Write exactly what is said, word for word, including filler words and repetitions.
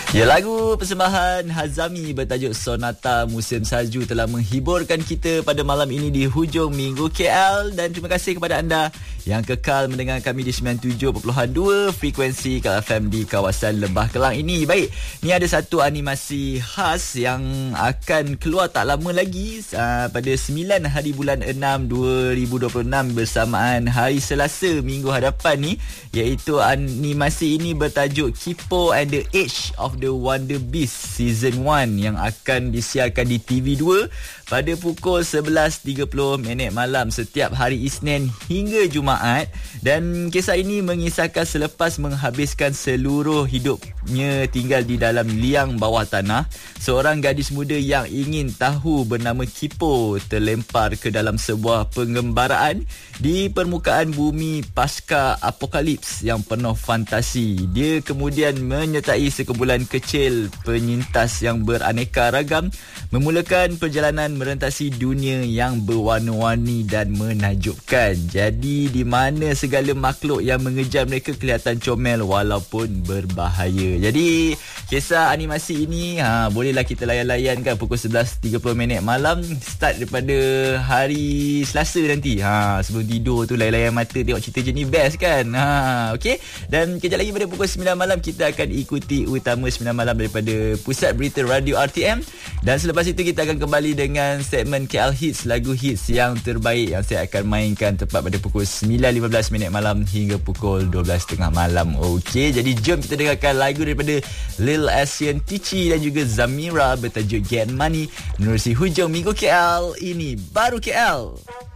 Ya, lagu persembahan Hazami bertajuk Sonata Musim Salju telah menghiburkan kita pada malam ini di hujung minggu K L, dan terima kasih kepada anda yang kekal mendengar kami di sembilan puluh tujuh perpuluhan dua frekuensi K L F M di kawasan Lembah Kelang ini. Baik, ni ada satu animasi khas yang akan keluar tak lama lagi uh, pada sembilan hari bulan enam dua ribu dua puluh enam bersamaan hari Selasa minggu hadapan ni, iaitu animasi ini bertajuk Kipo and the Age of the Wonder Beast Season one yang akan disiarkan di T V two pada pukul sebelas tiga puluh minit malam setiap hari Isnin hingga Jumaat. Dan kisah ini mengisahkan selepas menghabiskan seluruh hidupnya tinggal di dalam liang bawah tanah, seorang gadis muda yang ingin tahu bernama Kipo terlempar ke dalam sebuah penggembaraan di permukaan bumi pasca apokalips yang penuh fantasi. Dia kemudian menyertai sekumpulan kecil penyintas yang beraneka ragam memulakan perjalanan merentasi dunia yang berwarna-warni dan menakjubkan. Jadi di mana segala makhluk yang mengejar mereka kelihatan comel walaupun berbahaya. Jadi kisah animasi ini ha, bolehlah kita layan-layan kan pukul sebelas tiga puluh minit malam, start daripada hari Selasa nanti. Ha, sebelum tidur tu layan-layan mata tengok cerita je ni best kan. Ha, okey. Dan kejap lagi pada pukul sembilan malam kita akan ikuti utama sembilan malam daripada Pusat Berita Radio R T M, dan selepas itu kita akan kembali dengan segmen K L Hits, lagu hits yang terbaik yang saya akan mainkan tepat pada pukul sembilan lima belas minit malam hingga pukul dua belas tiga puluh malam. Okey, jadi jom kita dengarkan lagu daripada Lil Asian Tichi dan juga Zamira bertajuk Get Money menerusi hujung minggu K L. Ini baru K L.